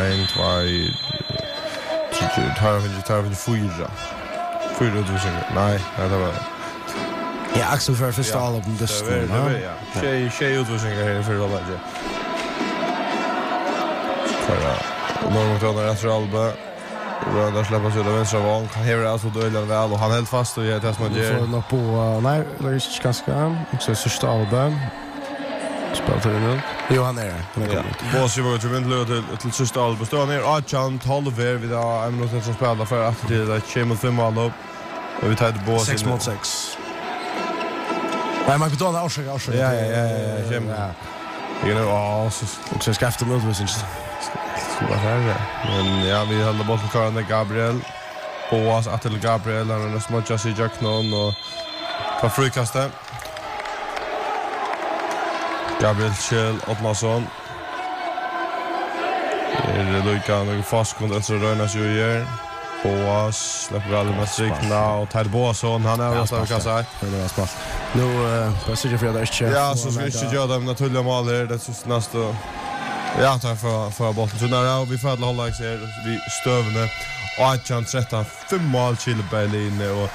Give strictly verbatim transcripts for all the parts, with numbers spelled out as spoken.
en, två, tre, tar vi tar vi fyra. Fyra utvisningar. Nej, nej det var. Ja, Axel för första all upp det står. Ja. Tjej tjej utvisningar här för alla det. För någon gång där tror Alba Röda släppas ut av vänstra vång. Han häver alltså döjlen väl och han helt fast och ger test man ger. Får nog på, nej, det är inte ganska. Också sista Alba. Spelar till nu. Jo, han är det. Han är kommit. Bås ju var ju inte till till sista Alba. Står han ner Achan Tolver vid en minut som spelar för att det är Chemo fem mål upp. Och vi tar det bås sex mot sex. Nej, man kan ta det och och. Ja, ja, ja, ja. Chemo. You know, oh, så också ska efter mot visst. Vad här men ja vi håller bollen kvar med Gabriel Boas Attel Gabriel han är smart just i Jacknon och tar frikastet Gabriel Kjell Ottmarsson är det Luka någon fast kund så rönas ju igen Boas släpper alla med sig nu och tar Boasson han är också kan säga det var spas nu på sig för det är ja så ska inte göra dem naturliga mål där det är nästa ja, tack för för bollen. Så när vi får hålla oss här vi stövne och att chans tretton fem mål till Berlin och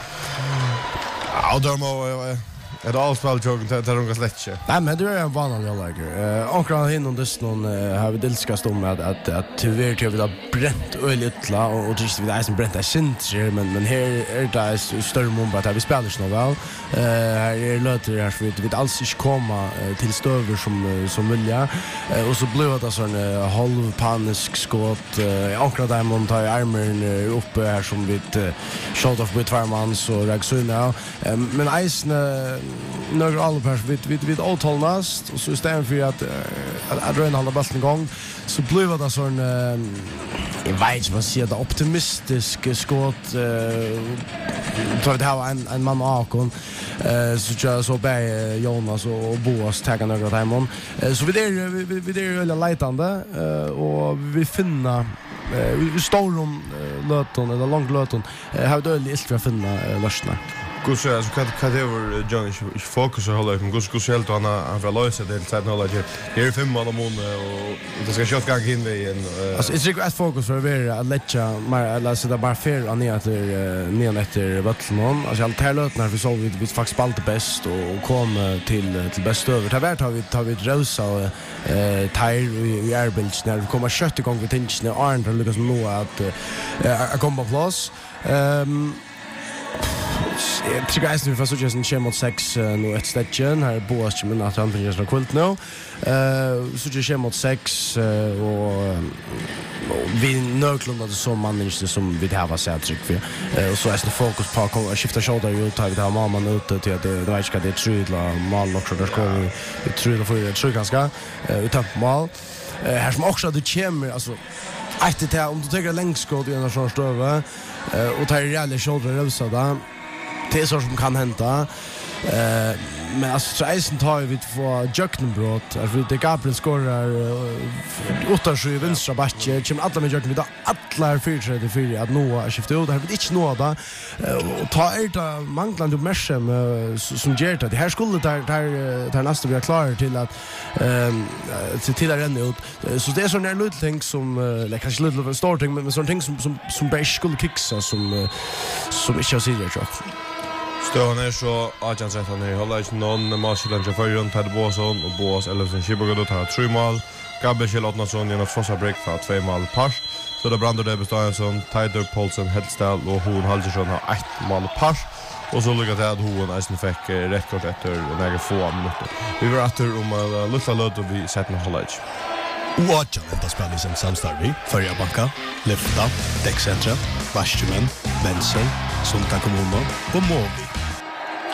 ja, då må är det alls väl jogging till de går släcka. Nej, men det är en vanlig jag lägger. Eh, ankran hin och det någon har vi delskast om att att att tyvärr till vi har bränt öljutla och och just vi är som bränt är sint men men här är det större moment att vi spelar så väl. Eh, här är löter här för vi vet alls inte komma till stöver som som vilja. Eh, och så blev det sån halv panisk skott. Eh, ankran där man tar armen uppe här som vi shot off med två man så Ragsuna. Eh, men isen några allpers vid vid vid åtalnast och så istället för att att röna alla bollen igång så blev det sån jag vet inte vad säger det optimistiska skott tror det har en en man Akon så jag så bä Jonas och Boas tagga några timon så vi där vi vi där är lightande och vi finna vi står om löton eller långt löton har det lite för att finna lösningar. Hur så alltså kan kan det vara John i fokus och hålla upp hur ska helt han han vill lösa det till sen hålla det. Det är fem mål om och det ska skjuta gång in i en alltså det är ett fokus för att att lägga mer eller så det bara fair an att ner efter Vattnon alltså allt här löt när vi så vi vi faktiskt spalta bäst och kom till till bäst över. Det vart har vi tar vi Rosa och eh Tyre i Airbilds när vi kommer kött igång vi tänker när Arnold lyckas nå att att komma på plats. Ehm Jag tycker att vi får så just en tjej mot sex nu ett stäcken här Boas men att han finns något kult nu. Eh så just tjej mot sex och vi nöklundade som man inte som vi har sett tryck för. Och så är det fokus på att skifta shoulder ut tar vi där mamman ute till att det det vet inte det trudla mal också där ska vi trudla för det tror ganska utan mal. Här som också det kommer alltså att det om du tar längst skott i en sån stöve och tar rejäla shoulder rösa där det är så som kan hända. Eh men alltså så isen tar vi för Jöknenbrott alltså det Gabriel skorar åtta sju vänstra backe kommer alla med Jöknen då alla fyra det fyra att nå skifta ut det har vi inte nå då och ta är det manglande mässem som ger det här skulle där där där nästa vi är klar till att ehm se till att renna ut så det är såna här little things som like kanske little starting men såna ting som som som bara skulle kicka som som inte jag ser det tror Stående er så Agent han er håller ikke noen matchland for rundt her Boasson og Boas Ellefsen Kibogo tar tre mål. Gabriel Kjell Ottmarsson genom Fossa break fra två mål pars. Så det Brander det Beståelsson, Tyder Paulsen Hedstal og Hohen Halgersson har ett mål pars. Och så lyckas det att Hohen eisen fick rekord efter några få minuter. Vi var efter om att lufta löd och vi sätter en hållage. Oadjan enda spelare som samstarvi, Förja Banka, Lyfta, Däckcentra, Varsjumen, Benson, Sunta Kommuno och Movi.